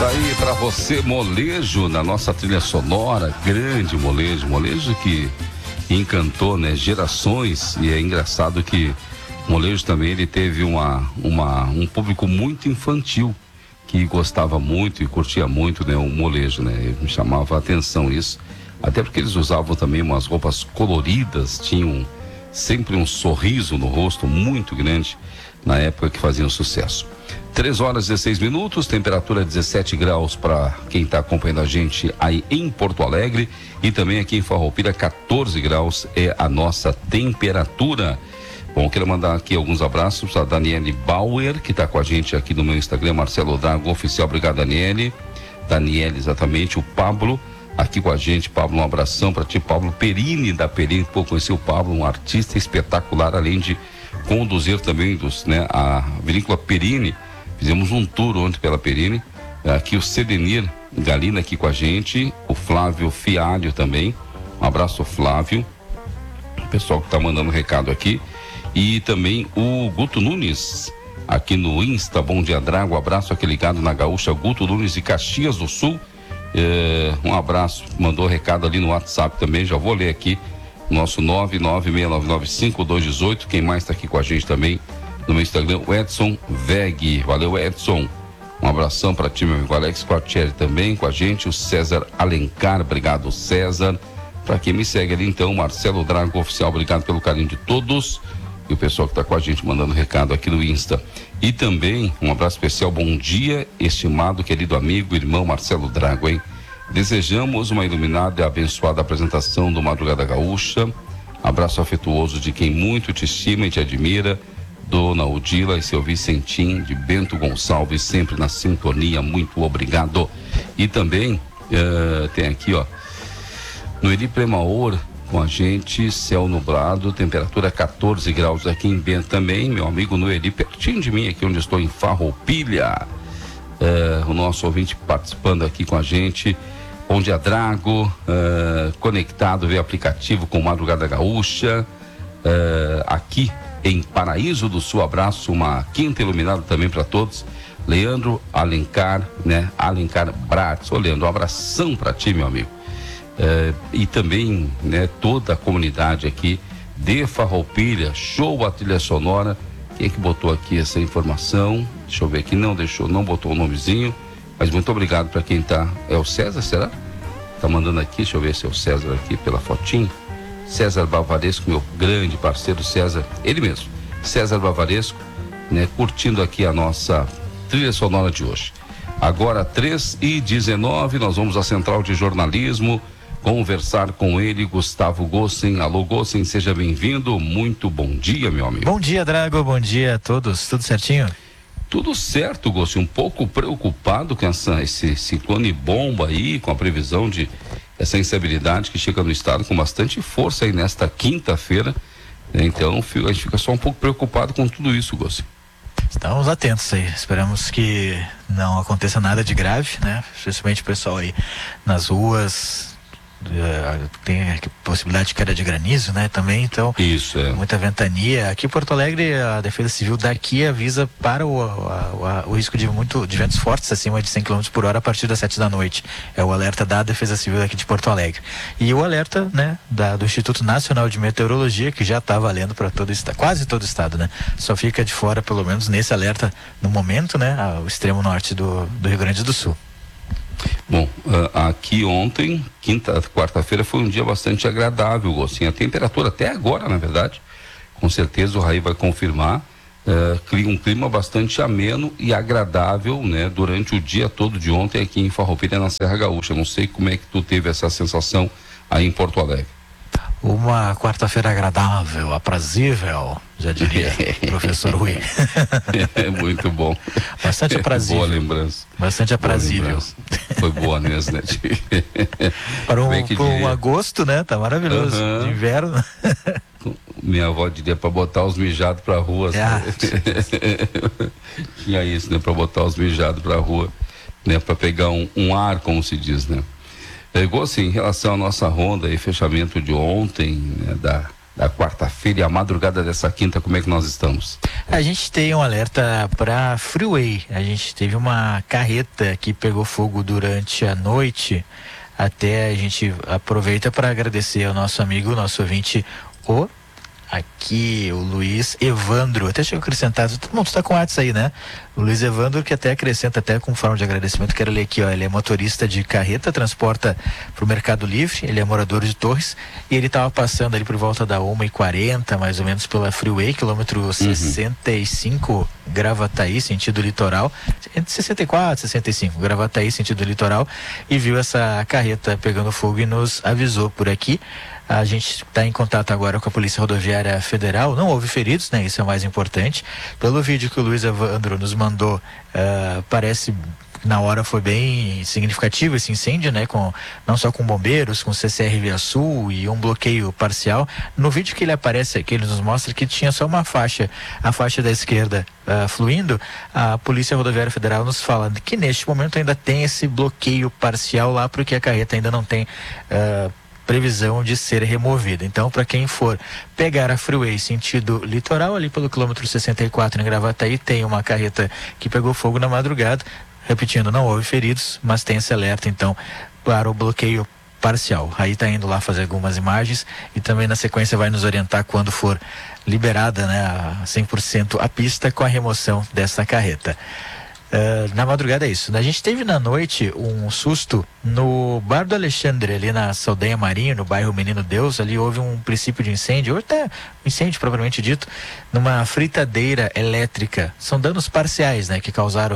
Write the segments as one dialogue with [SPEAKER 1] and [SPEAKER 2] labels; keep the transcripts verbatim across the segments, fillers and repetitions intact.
[SPEAKER 1] Tá aí pra você, Molejo, na nossa trilha sonora, grande Molejo, Molejo que encantou, né, gerações, e é engraçado que Molejo também, ele teve uma, uma, um público muito infantil, que gostava muito e curtia muito, né, o Molejo, né, me chamava a atenção isso, até porque eles usavam também umas roupas coloridas, tinham sempre um sorriso no rosto muito grande, na época que faziam sucesso. três horas e dezesseis minutos, temperatura dezessete graus para quem está acompanhando a gente aí em Porto Alegre, e também aqui em Farroupilha, quatorze graus é a nossa temperatura. Bom, quero mandar aqui alguns abraços a Daniele Bauer, que está com a gente aqui no meu Instagram, Marcelo Drago Oficial. Obrigado, Daniele. Daniele, exatamente. O Pablo aqui com a gente. Pablo, um abração para ti. Pablo Perini, da Perini. Pô, conheci o Pablo, um artista espetacular, além de conduzir também dos, né, a vinícola Perini. Fizemos um tour ontem pela Perini. Aqui o Cedenir Galina aqui com a gente. O Flávio Fialho também. Um abraço, Flávio. O pessoal que está mandando recado aqui. E também o Guto Nunes, aqui no Insta. Bom dia, Drago. Abraço aqui ligado na Gaúcha. Guto Nunes de Caxias do Sul. É, um abraço. Mandou recado ali no WhatsApp também. Já vou ler aqui. Nosso nove nove seis nove nove cinco dois um oito. Quem mais está aqui com a gente também no meu Instagram, o Edson Veg. Valeu, Edson. Um abração para ti, meu amigo Alex Quartieri também com a gente. O César Alencar. Obrigado, César. Para quem me segue ali, então, Marcelo Drago Oficial. Obrigado pelo carinho de todos. E o pessoal que está com a gente mandando recado aqui no Insta. E também um abraço especial. Bom dia, estimado, querido amigo, irmão Marcelo Drago, hein? Desejamos uma iluminada e abençoada apresentação do Madrugada Gaúcha. Abraço afetuoso de quem muito te estima e te admira, Dona Odila e seu Vicentim de Bento Gonçalves, sempre na sintonia. Muito obrigado. E também uh, tem aqui, ó, no Eli Premaor com a gente, céu nublado, temperatura quatorze graus aqui em Bento também. Meu amigo Noeli, pertinho de mim, aqui onde estou, em Farroupilha. Uh, o nosso ouvinte participando aqui com a gente. Bom dia, Drago, uh, conectado via aplicativo com Madrugada Gaúcha, uh, aqui em Paraíso do Sul. Abraço, uma quinta iluminada também para todos. Leandro Alencar, né? Alencar Bratz. Ô, Leandro, um abração para ti, meu amigo. Uh, e também, né, toda a comunidade aqui de Farroupilha. Show a trilha sonora. Quem é que botou aqui essa informação? Deixa eu ver aqui, não deixou, não botou o nomezinho. Mas muito obrigado para quem tá. É o César, será? Tá mandando aqui, deixa eu ver se é o César aqui pela fotinho. César Bavaresco, meu grande parceiro César, ele mesmo, César Bavaresco, né, curtindo aqui a nossa trilha sonora de hoje. Agora, três e dezenove, nós vamos à Central de Jornalismo conversar com ele, Gustavo Gossen. Alô, Gossen, seja bem-vindo. Muito bom dia, meu amigo.
[SPEAKER 2] Bom dia, Drago. Bom dia a todos. Tudo certinho?
[SPEAKER 1] Tudo certo, Gossen. Um pouco preocupado com essa, esse ciclone bomba aí, com a previsão de essa instabilidade que chega no estado com bastante força aí nesta quinta-feira. Então, a gente fica só um pouco preocupado com tudo isso, Gossen.
[SPEAKER 2] Estamos atentos aí. Esperamos que não aconteça nada de grave, né? Principalmente o pessoal aí nas ruas. Uh, tem a possibilidade de queda de granizo, né, também, então
[SPEAKER 1] isso, é.
[SPEAKER 2] Muita ventania. Aqui em Porto Alegre, a Defesa Civil daqui avisa para o, a, a, o risco de, muito, de ventos fortes acima de cem quilômetros por hora a partir das sete da noite. É o alerta da Defesa Civil aqui de Porto Alegre. E o alerta, né, da, do Instituto Nacional de Meteorologia, que já está valendo para todo o estado, quase todo o estado, né? Só fica de fora, pelo menos nesse alerta, no momento, né, o extremo norte do, do Rio Grande do Sul.
[SPEAKER 1] Bom, uh, aqui ontem, quinta, quarta-feira, foi um dia bastante agradável, assim, a temperatura até agora, na verdade, com certeza o Raí vai confirmar, uh, um clima bastante ameno e agradável, né, durante o dia todo de ontem aqui em Farroupilha, na Serra Gaúcha. Não sei como é que tu teve essa sensação aí em Porto Alegre.
[SPEAKER 2] Uma quarta-feira agradável, aprazível, já diria o professor Rui.
[SPEAKER 1] É muito bom.
[SPEAKER 2] Bastante aprazível.
[SPEAKER 1] Boa lembrança.
[SPEAKER 2] Bastante aprazível.
[SPEAKER 1] Boa lembrança. Foi boa mesmo, né?
[SPEAKER 2] Para um, para um agosto, né? Tá maravilhoso. Uhum. De inverno.
[SPEAKER 1] Minha avó diria para botar os mijados pra rua.
[SPEAKER 2] Ah.
[SPEAKER 1] Tinha isso, né? Para botar os mijados pra rua, né? Para pegar um, um ar, como se diz, né? É igual assim, em relação à nossa ronda e fechamento de ontem, né, da, da quarta-feira e a madrugada dessa quinta, como é que nós estamos?
[SPEAKER 2] A gente tem um alerta para freeway. A gente teve uma carreta que pegou fogo durante a noite. Até a gente aproveita para agradecer ao nosso amigo, nosso ouvinte, o aqui, o Luiz Evandro. Até chegou acrescentado, todo mundo está com o WhatsApp aí, né? O Luiz Evandro, que até acrescenta, até com forma de agradecimento, quero ler aqui, ó, ele é motorista de carreta, transporta para o Mercado Livre, ele é morador de Torres, e ele estava passando ali por volta da uma e quarenta, mais ou menos, pela Freeway, quilômetro uhum. sessenta e cinco, Gravataí, sentido litoral, entre sessenta e quatro, sessenta e cinco, Gravataí, sentido litoral, e viu essa carreta pegando fogo e nos avisou por aqui. A gente está em contato agora com a Polícia Rodoviária Federal. Não houve feridos, né? Isso é o mais importante. Pelo vídeo que o Luiz Evandro nos mandou, uh, parece na hora foi bem significativo esse incêndio, né? Com, não só com bombeiros, com C C R Via Sul e um bloqueio parcial. No vídeo que ele aparece, que ele nos mostra que tinha só uma faixa, a faixa da esquerda uh, fluindo, a Polícia Rodoviária Federal nos fala que neste momento ainda tem esse bloqueio parcial lá, porque a carreta ainda não tem uh, previsão de ser removida. Então, para quem for pegar a Freeway sentido litoral, ali pelo quilômetro sessenta e quatro em Gravataí, tem uma carreta que pegou fogo na madrugada. Repetindo, não houve feridos, mas tem esse alerta, então, para o bloqueio parcial. Aí está indo lá fazer algumas imagens e também na sequência vai nos orientar quando for liberada, né, a cem por cento a pista com a remoção dessa carreta. Uh, na madrugada é isso. A gente teve na noite um susto no Bar do Alexandre, ali na Saldanha Marinho, no bairro Menino Deus. Ali houve um princípio de incêndio, ou até um incêndio propriamente dito, numa fritadeira elétrica. São danos parciais, né, que causaram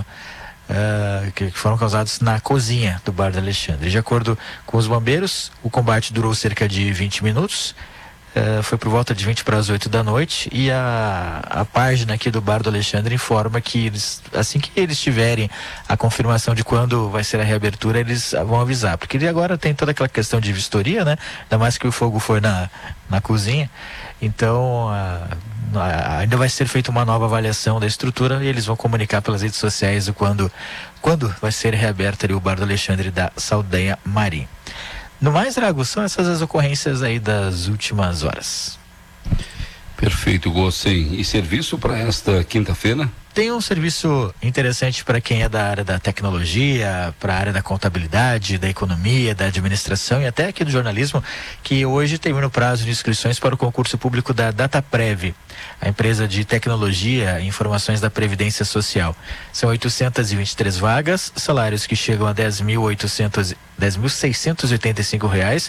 [SPEAKER 2] Uh, que foram causados na cozinha do Bar do Alexandre. De acordo com os bombeiros, o combate durou cerca de vinte minutos. Uh, foi por volta de vinte para as oito da noite, e a, a página aqui do Bar do Alexandre informa que eles, assim que eles tiverem a confirmação de quando vai ser a reabertura, eles vão avisar, porque ele agora tem toda aquela questão de vistoria, né? Ainda mais que o fogo foi na, na cozinha. Então uh, ainda vai ser feita uma nova avaliação da estrutura e eles vão comunicar pelas redes sociais o quando, quando vai ser reaberto ali o Bar do Alexandre da Saldanha Marinho. No mais, Drago, são essas as ocorrências aí das últimas horas.
[SPEAKER 1] Perfeito, Gossen. E serviço para esta quinta-feira?
[SPEAKER 2] Tem um serviço interessante para quem é da área da tecnologia, para a área da contabilidade, da economia, da administração e até aqui do jornalismo, que hoje termina o prazo de inscrições para o concurso público da Dataprev, a empresa de tecnologia e informações da Previdência Social. São oitocentas e vinte e três vagas, salários que chegam a dez mil seiscentos e oitenta e cinco reais.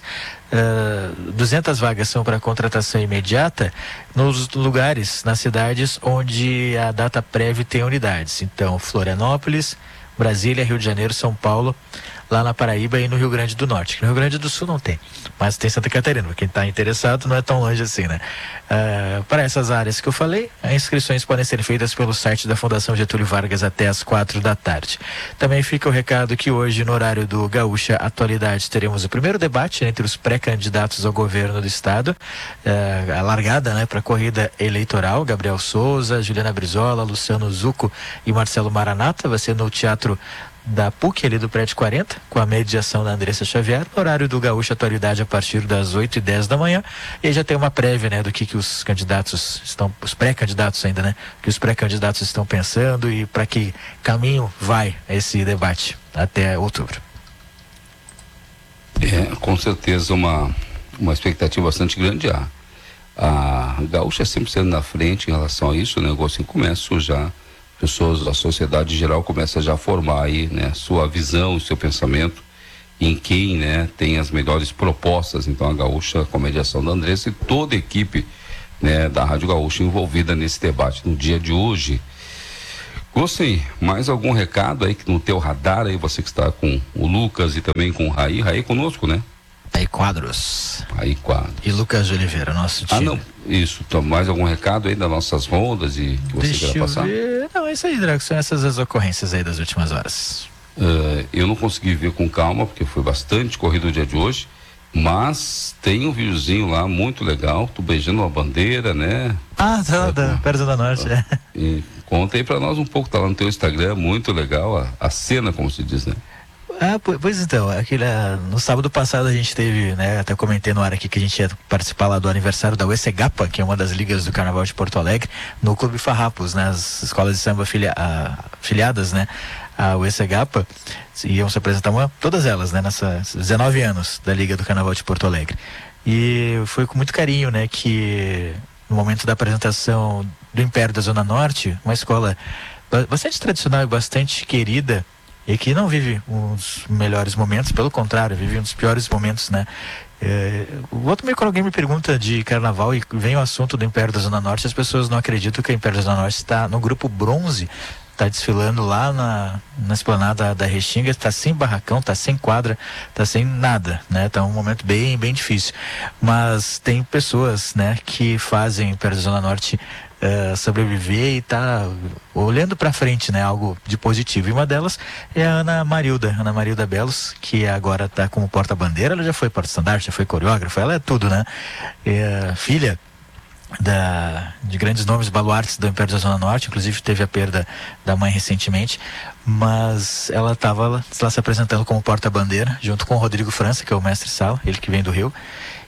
[SPEAKER 2] Uh, duzentas vagas são para contratação imediata nos lugares, nas cidades onde a Dataprev tem unidades. Então, Florianópolis, Brasília, Rio de Janeiro, São Paulo, lá na Paraíba e no Rio Grande do Norte. No Rio Grande do Sul não tem, mas tem Santa Catarina. Quem está interessado não é tão longe assim, né? Uh, para essas áreas que eu falei, as inscrições podem ser feitas pelo site da Fundação Getúlio Vargas até às quatro da tarde. Também fica o recado que hoje, no horário do Gaúcha Atualidade, teremos o primeiro debate entre os pré-candidatos ao governo do estado, uh, a largada, né, para a corrida eleitoral. Gabriel Souza, Juliana Brizola, Luciano Zucco e Marcelo Maranata. Vai ser no Teatro da P U C, ali do Prédio quarenta, com a mediação da Andressa Xavier, no horário do Gaúcha Atualidade a partir das oito e dez da manhã. E aí já tem uma prévia, né, do que, que os candidatos estão, os pré-candidatos ainda, né, que os pré-candidatos estão pensando e para que caminho vai esse debate até outubro.
[SPEAKER 1] É, com certeza uma, uma expectativa bastante grande. A, a Gaúcha sempre sendo na frente em relação a isso, o negócio começa já. Pessoas da sociedade em geral começam já a formar aí, né, sua visão, seu pensamento em quem, né, tem as melhores propostas. Então a Gaúcha, com a mediação da Andressa e toda a equipe, né, da Rádio Gaúcha envolvida nesse debate no dia de hoje. Gossem, mais algum recado aí que no teu radar aí, você que está com o Lucas e também com o Raí, Raí conosco, né?
[SPEAKER 2] Raí Quadros.
[SPEAKER 1] Raí Quadros.
[SPEAKER 2] E Lucas de Oliveira, nosso time.
[SPEAKER 1] Ah, não, isso, então, mais algum recado aí das nossas rondas e que você
[SPEAKER 2] Deixa
[SPEAKER 1] queira passar?
[SPEAKER 2] Ver. Não, é isso aí, Draco, são essas as ocorrências aí das últimas horas.
[SPEAKER 1] Uh, eu não consegui ver com calma, porque foi bastante corrido o dia de hoje, mas tem um videozinho lá muito legal, tu beijando uma bandeira, né?
[SPEAKER 2] Ah, tá, da perto da Norte, é.
[SPEAKER 1] E conta aí pra nós um pouco, tá lá no teu Instagram, muito legal a, a cena, como se diz, né?
[SPEAKER 2] Ah, pois então, aquele, no sábado passado a gente teve, né, até comentei no ar aqui que a gente ia participar lá do aniversário da U E C G A P A, que é uma das ligas do Carnaval de Porto Alegre, no Clube Farrapos, né, as escolas de samba filia, a, filiadas, né, a U E C G A P A, iam se apresentar uma, todas elas, né, nessas dezenove anos da Liga do Carnaval de Porto Alegre. E foi com muito carinho, né, que no momento da apresentação do Império da Zona Norte, uma escola bastante tradicional e bastante querida, e que não vive os melhores momentos, pelo contrário, vive um dos piores momentos, né? É, o outro meio quando alguém me pergunta de carnaval e vem o assunto do Império da Zona Norte, as pessoas não acreditam que o Império da Zona Norte está no grupo bronze, está desfilando lá na, na esplanada da Restinga, está sem barracão, está sem quadra, está sem nada, né? Está um momento bem, bem difícil. Mas tem pessoas, né, que fazem o Império da Zona Norte Uh, sobreviver e tá olhando para frente, né, algo de positivo. E uma delas é a Ana Marilda, Ana Marilda Belos, que agora tá como porta-bandeira. Ela já foi porta-estandarte, já foi coreógrafa, ela é tudo, né? É filha da, de grandes nomes baluartes do Império da Zona Norte, inclusive teve a perda da mãe recentemente, mas ela estava lá, lá se apresentando como porta-bandeira, junto com o Rodrigo França, que é o mestre-sala, ele que vem do Rio,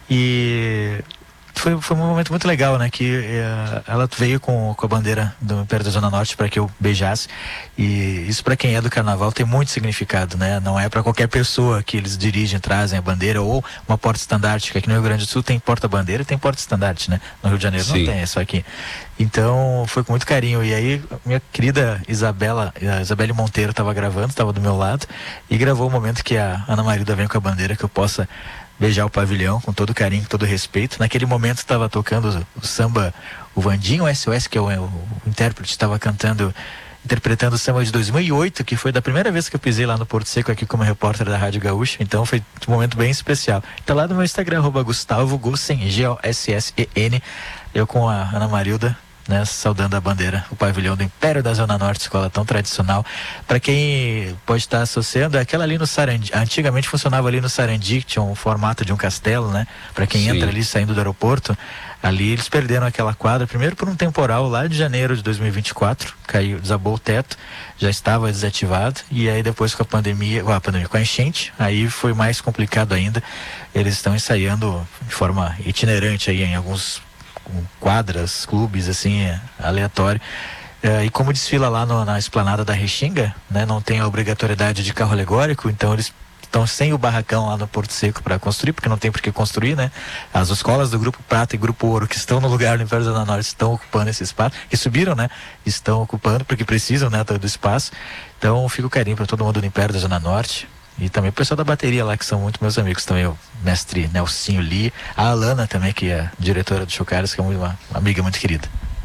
[SPEAKER 2] e Foi, foi um momento muito legal, né? Que uh, ela veio com, com a bandeira do Império da Zona Norte para que eu beijasse. E isso, para quem é do carnaval, tem muito significado, né? Não é para qualquer pessoa que eles dirigem, trazem a bandeira ou uma porta-estandarte, que aqui no Rio Grande do Sul tem porta-bandeira e tem porta-estandarte, né? No Rio de Janeiro Sim. não tem, é só aqui. Então, foi com muito carinho. E aí, minha querida Isabela, a Isabelle Monteiro estava gravando, estava do meu lado, e gravou o momento que a Ana Marilda vem com a bandeira, que eu possa beijar o pavilhão com todo carinho, com todo respeito. Naquele momento estava tocando o, o samba, o Vandinho S O S, que é o, o, o intérprete, estava cantando, interpretando o samba de dois mil e oito, que foi da primeira vez que eu pisei lá no Porto Seco, aqui como repórter da Rádio Gaúcha. Então foi um momento bem especial. Tá lá no meu Instagram, arroba Gustavo Gossen, G O S S E N, eu com a Ana Marilda, né, saudando a bandeira, o pavilhão do Império da Zona Norte, escola tão tradicional. Para quem pode estar associando, é aquela ali no Sarandi, antigamente funcionava ali no Sarandi, que tinha um formato de um castelo, né? Para quem Sim. entra ali saindo do aeroporto, ali eles perderam aquela quadra, primeiro por um temporal lá de janeiro de dois mil e vinte e quatro, caiu, desabou o teto, já estava desativado, e aí depois com a pandemia, com a pandemia, com a enchente, aí foi mais complicado ainda. Eles estão ensaiando de forma itinerante aí em alguns quadras, clubes, assim, é, aleatório. É, e como desfila lá no, na esplanada da Restinga, né, não tem a obrigatoriedade de carro alegórico, então eles estão sem o barracão lá no Porto Seco para construir, porque não tem por que construir, né? As escolas do Grupo Prata e Grupo Ouro, que estão no lugar no Império da Zona Norte, estão ocupando esse espaço, que subiram, né? Estão ocupando, porque precisam, né, do espaço. Então, fica o carinho para todo mundo do Império da Zona Norte. E também o pessoal da bateria lá, que são muito meus amigos também, o mestre Nelsinho Lee, a Alana também, que é diretora do Chocaras, que é uma amiga muito querida.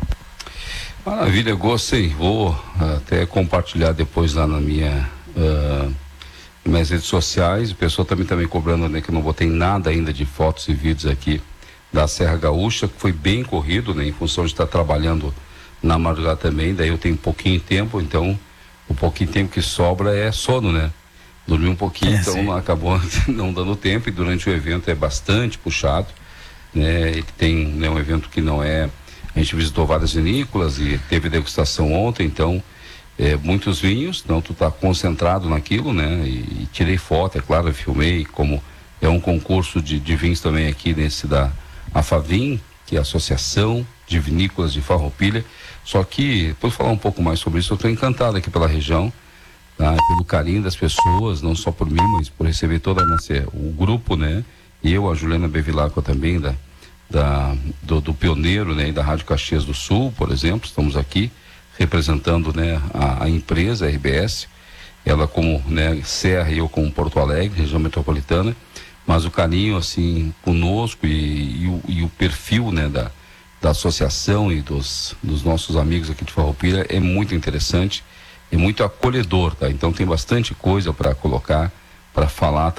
[SPEAKER 1] Maravilha, gostei. Vou até compartilhar depois lá na minha, uh, nas minhas redes sociais. O pessoal também tá me cobrando, né, que eu não botei nada ainda de fotos e vídeos aqui da Serra Gaúcha, que foi bem corrido, né, em função de estar trabalhando na madrugada também. Daí eu tenho um pouquinho de tempo, então o pouquinho de tempo que sobra é sono, né? Dormi um pouquinho, é, então sim. acabou não dando tempo, e durante o evento é bastante puxado, né? Ele tem, né, um evento que não é... A gente visitou várias vinícolas e teve degustação ontem, então é, muitos vinhos, então tu tá concentrado naquilo, né? E, e tirei foto, é claro, eu filmei, como é um concurso de, de vinhos também aqui nesse da AFAVIN, que é a Associação de Vinícolas de Farroupilha. Só que, por falar um pouco mais sobre isso, eu estou encantado aqui pela região, tá? Pelo carinho das pessoas, não só por mim, mas por receber toda a nossa, o grupo, né? E eu, a Juliana Bevilacqua também, da, da, do, do Pioneiro, né? E da Rádio Caxias do Sul, por exemplo, estamos aqui representando, né, a, a empresa, a R B S, ela como, né, Serra e eu como Porto Alegre, região metropolitana, mas o carinho, assim, conosco e, e, o, e o perfil, né, da, da associação e dos, dos nossos amigos aqui de Farroupilha é muito interessante, é muito acolhedor, tá? Então tem bastante coisa para colocar, para falar